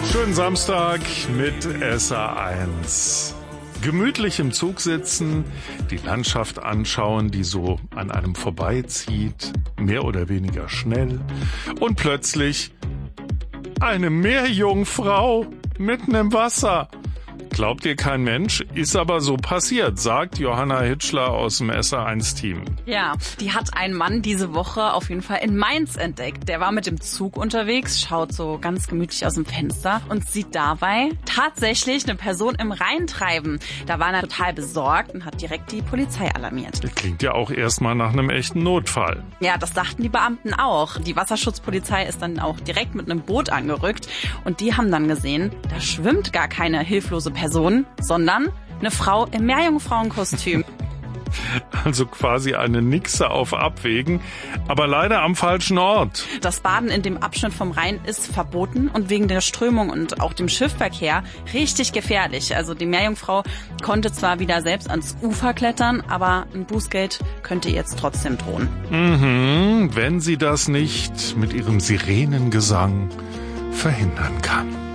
Schönen Samstag mit SA1. Gemütlich im Zug sitzen, die Landschaft anschauen, die so an einem vorbeizieht, mehr oder weniger schnell. Und plötzlich eine Meerjungfrau mitten im Wasser. Glaubt ihr kein Mensch, ist aber so passiert, sagt Johanna Hitschler aus dem SA1-Team. Ja, die hat ein Mann diese Woche auf jeden Fall in Mainz entdeckt. Der war mit dem Zug unterwegs, schaut so ganz gemütlich aus dem Fenster und sieht dabei tatsächlich eine Person im Rhein treiben. Da war er total besorgt und hat direkt die Polizei alarmiert. Das klingt ja auch erstmal nach einem echten Notfall. Ja, das dachten die Beamten auch. Die Wasserschutzpolizei ist dann auch direkt mit einem Boot angerückt und die haben dann gesehen, da schwimmt gar keine hilflose Person, sondern eine Frau im Meerjungfrauenkostüm. Also quasi eine Nixe auf Abwägen, aber leider am falschen Ort. Das Baden in dem Abschnitt vom Rhein ist verboten und wegen der Strömung und auch dem Schiffverkehr richtig gefährlich. Also die Meerjungfrau konnte zwar wieder selbst ans Ufer klettern, aber ein Bußgeld könnte ihr jetzt trotzdem drohen. Wenn sie das nicht mit ihrem Sirenengesang verhindern kann.